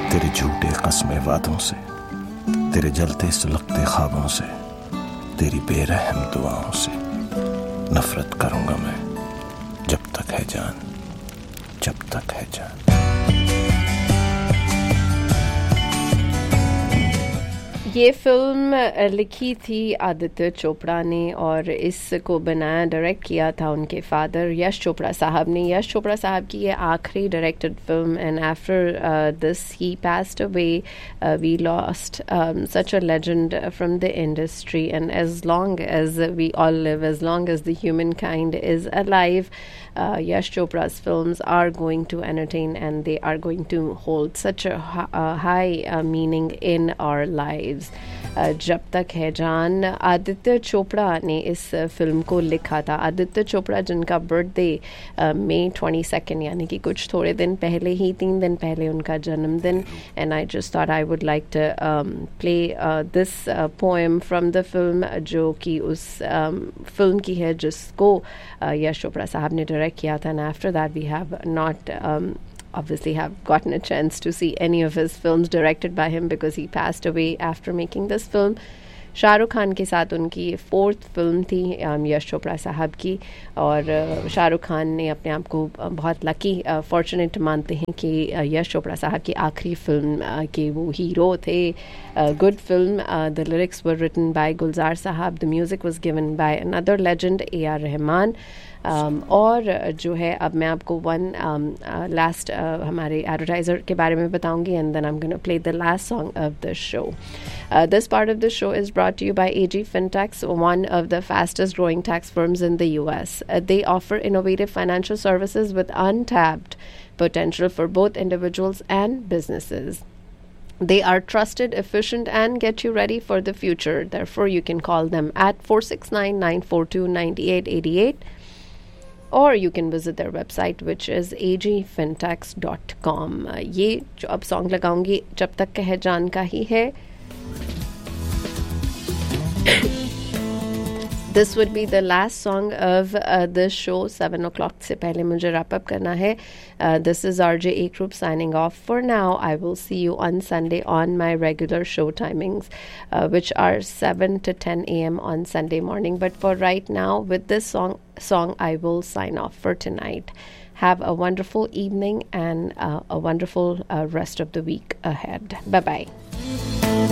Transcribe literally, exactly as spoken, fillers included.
तेरे झूठे कस्मे वादों से, तेरे जलते सुलगते ख्वाबों से, तेरी बेरहम दुआओं से नफरत करूंगा मैं जब तक है जान, जब तक है जान। ये फिल्म लिखी थी आदित्य चोपड़ा ने और इसको बनाया डायरेक्ट किया था उनके फादर यश चोपड़ा साहब ने। यश चोपड़ा साहब की ये आखिरी directed film and after this he passed away. uh, we lost um, such a legend from the industry, and as long as we all live, as long as the humankind is alive, uh, Yash Chopra's films are going to entertain and they are going to hold such a, a high uh, meaning in our lives. जब तक है जान आदित्य चोपड़ा ने इस film को लिखा था। आदित्य चोपड़ा जिनका बर्थडे मई ट्वेंटी सेकेंड यानी कि कुछ थोड़े दिन पहले ही, तीन दिन पहले उनका जन्मदिन। And I just thought I would like to play this poem from the film जो कि उस फिल्म um, की है जिसको uh, यश चोपड़ा साहब ने डायरेक्ट किया था। And after that we have not obviously have gotten a chance to see any of his films directed by him because he passed away after making this film. Shahrukh Khan के साथ उनकी फोर्थ फिल्म थी यश चोपड़ा साहब की, और शाहरुख खान ने अपने आप को बहुत लकी फॉर्चुनेट मानते हैं कि यश चोपड़ा साहब की आखिरी फिल्म के वो हीरो थे। Good film, the lyrics were written by गुलजार साहब, the music was given by another legend A R Rahman. Um, और जो है अब मैं आपको वन लास्ट हमारे एडवर्टाइज़र के बारे में बताऊंगी and then I am gonna play the last song of the show. This part of the show is brought to you by A G Fintax, one of the fastest growing tax firms in the U S. Uh, they offer innovative financial services with untapped potential for both individuals and businesses. They are trusted, efficient, and get you ready for the future. Therefore, you can call them at four six nine, nine four two, nine eight eight eight. और you can visit their website which is a ji फिनटेक्स dot com. ये जो अब song लगाऊंगी जब तक कह जान का ही है. This would be the last song of uh, this show. Seven o'clock से पहले मुझे wrap up करना है. Uh, this is R J A Group signing off for now. I will see you on Sunday on my regular show timings, uh, which are seven to ten a.m. on Sunday morning. But for right now, with this song, song I will sign off for tonight. Have a wonderful evening and uh, a wonderful uh, rest of the week ahead. Bye-bye.